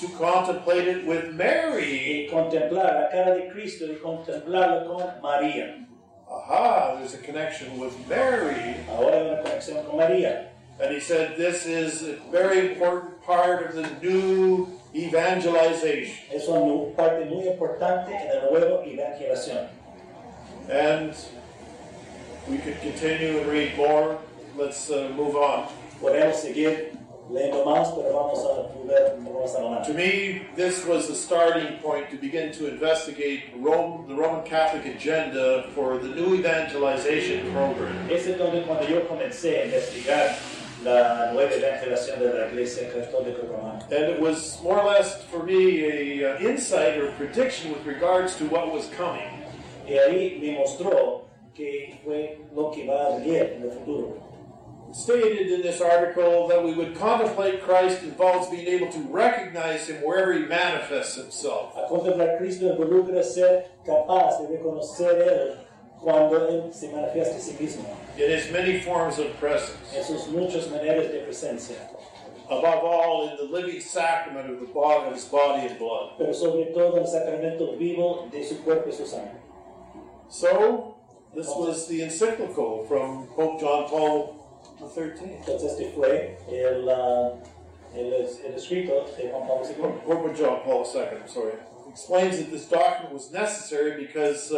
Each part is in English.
to contemplate it with Mary. Y contemplar la cara de Cristo y contemplarlo con María. Aha, there's a connection with Mary. Ahora hay una conexión con María. And he said this is a very important part of the new evangelization. Es una parte muy importante en la nueva evangelización. And we could continue and read more. Let's move on. Podemos seguir leyendo más, pero vamos a ver más adelante. To me, this was the starting point to begin to investigate the Roman Catholic agenda for the new evangelization program. Ese es donde cuando yo comencé a investigar la nueva evangelización de la Iglesia Católica Romana. And it was more or less for me a insight or prediction with regards to what was coming. Y ahí me mostró que fue lo que va a venir en el futuro. Stated in this article that we would contemplate Christ involves being able to recognize Him wherever He manifests Himself. A contemplar Cristo involucra ser capaz de reconocer Él cuando Él se manifiesta a sí mismo. In His many forms of presence. En sus muchas maneras de presencia. Above all, in the living sacrament of His body and blood. Pero sobre todo en el sacramento vivo de su cuerpo y su sangre. So, this was the encyclical from Pope John Paul XIII. Entonces este fue el escrito de Juan Pablo II. Pope John Paul II, I'm sorry. Explains that this document was necessary because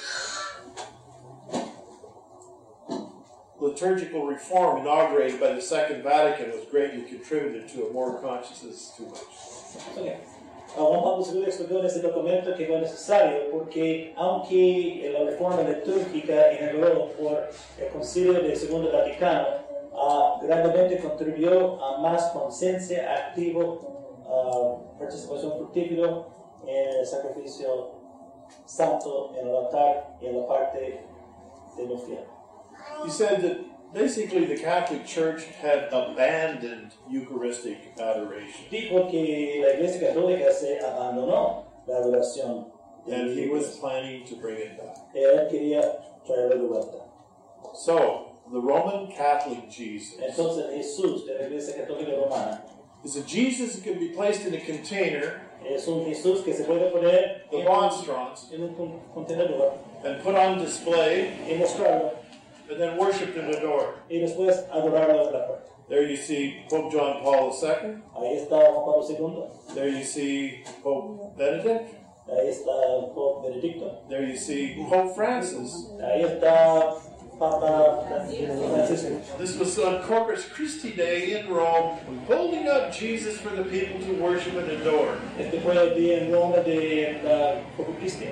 liturgical reform inaugurated by the Second Vatican was greatly contributed to a more consciousness too much. Okay. Juan Pablo II explicó en este documento que fue necesario porque aunque la reforma litúrgica inaugurada por el Concilio del Segundo Vaticano grandemente contribuyó a más conciencia, activo, participación fructífera en el sacrificio santo, en el altar y en la parte de los fieles. He said that basically the Catholic Church had abandoned Eucharistic adoration. Dijo que la Iglesia Católica se abandonó la adoración. And he was planning to bring it back. Él quería traerlo de vuelta. So, the Roman Catholic Jesus Entonces Jesús de la Iglesia Católica Romana is a Jesus that can be placed in a container, es un Jesús que se puede poner the monstrance, en un contenedor and put on display, y mostrarlo and then worshipped and adored. y después adorarlo en la puerta. There you see Pope John Paul II. Ahí está Juan Pablo II. There you see Pope Benedict. Ahí está Pope Benedicto. There you see Pope Francis. Ahí está Papa Francisco. This was on Corpus Christi Day in Rome, holding up Jesus for the people to worship and adore. Este fue el día en Roma de la Corpus Christi,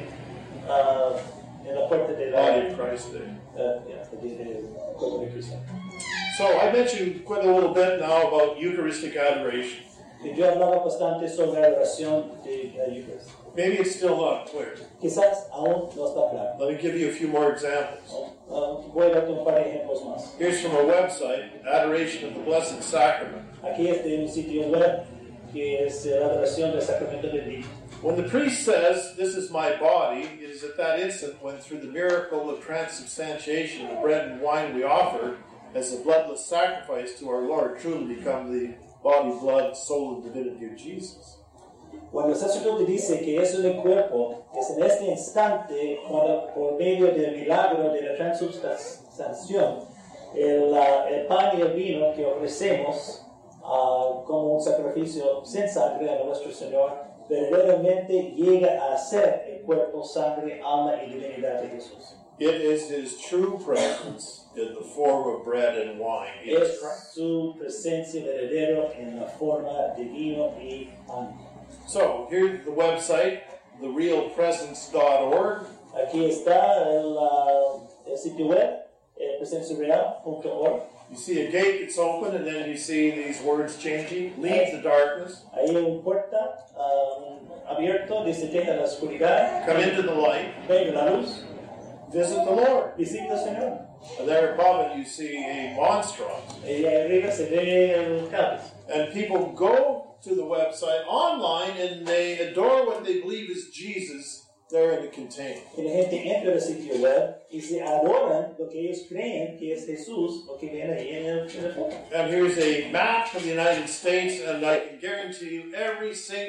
en la puerta de la Body of Christ Day. el día de Corpus de Cristo. So I mentioned quite a little bit now about Eucharistic adoration. Y yo hablaba bastante sobre la oración de la Eucaristía. Maybe it's still not clear. Quizás aún no está claro. Let me give you a few more examples. Voy a darte un par de ejemplos más. Here's from our website, Adoration of the Blessed Sacrament. Aquí es de un sitio web que es la adoración del sacramento bendito. When the priest says, "This is my body," it is at that instant when, through the miracle of transubstantiation, the bread and wine we offer as a bloodless sacrifice to our Lord truly become the body, blood, soul, and divinity of Jesus. Cuando el sacerdote dice que eso es el cuerpo, es en este instante, cuando por medio del milagro de la transubstanciación, el pan y el vino que ofrecemos como un sacrificio sin sangre a nuestro Señor, verdaderamente llega a ser el cuerpo, sangre, alma y divinidad de Jesús. It is His true presence in the form of bread and wine. Es su presencia verdadera en la forma de vino y pan. So, here's the website, therealpresence.org. Aquí está el sitio web, presenciareal.org. You see a gate that's open, and then you see these words changing. Leave the darkness. Hay una puerta abierto, dice deja la oscuridad. Come into the light. Venga la luz. Visit the Lord. Visita al Señor. And there above it you see a monstrance. Y ahí arriba se ve el cáliz. And people go to the website online and they adore what they believe is Jesus there in the container. Y la gente entra al sitio web y se adoran lo que ellos creen que es Jesús, lo que ven ahí en el fondo. And here's a map of the United States, and I can guarantee you every single